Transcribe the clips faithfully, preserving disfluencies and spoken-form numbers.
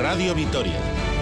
Radio Vitoria.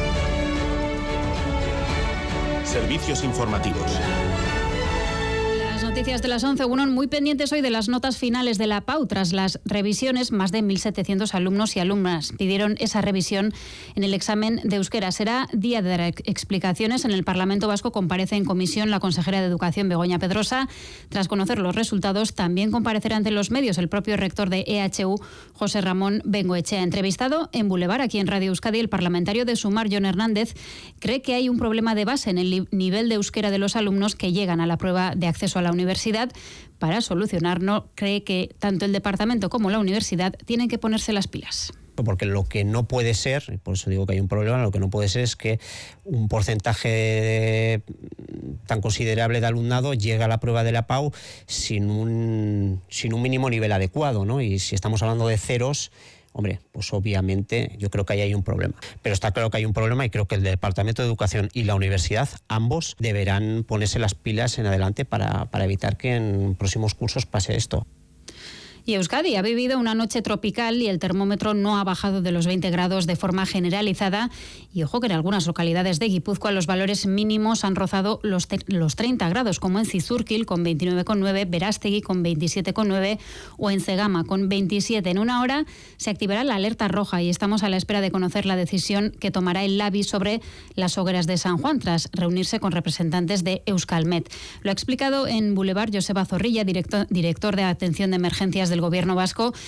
Servicios informativos. Noticias de las once. Bueno, muy pendientes hoy de las notas finales de la P A U. Tras las revisiones, más de mil setecientos alumnos y alumnas pidieron esa revisión en el examen de euskera. Será día de dar explicaciones. En el Parlamento Vasco comparece en comisión la consejera de Educación, Begoña Pedrosa. Tras conocer los resultados, también comparecerá ante los medios el propio rector de E H U, José Ramón Bengoechea. Entrevistado en Boulevard, aquí en Radio Euskadi, el parlamentario de Sumar, Jon Hernández, cree que hay un problema de base en el nivel de euskera de los alumnos que llegan a la prueba de acceso a la universidad. Universidad. Para solucionarlo, cree que tanto el departamento como la universidad tienen que ponerse las pilas. Porque lo que no puede ser, y por eso digo que hay un problema, lo que no puede ser es que un porcentaje tan considerable de alumnado llegue a la prueba de la P A U sin un, sin un mínimo nivel adecuado, ¿no? Y si estamos hablando de ceros, hombre, pues obviamente yo creo que ahí hay un problema. Pero está claro que hay un problema y creo que el Departamento de Educación y la universidad, ambos, deberán ponerse las pilas en adelante para, para evitar que en próximos cursos pase esto. Y Euskadi ha vivido una noche tropical y el termómetro no ha bajado de los veinte grados de forma generalizada. Y ojo que en algunas localidades de Guipúzcoa los valores mínimos han rozado los, te- los treinta grados, como en Zizurkil con veintinueve coma nueve, Berastegui con veintisiete coma nueve o en Cegama con veintisiete. En una hora se activará la alerta roja y estamos a la espera de conocer la decisión que tomará el Labi sobre las hogueras de San Juan tras reunirse con representantes de Euskalmet. Lo ha explicado en Boulevard Joseba Zorrilla, director, director de Atención de Emergencias del Gobierno vasco,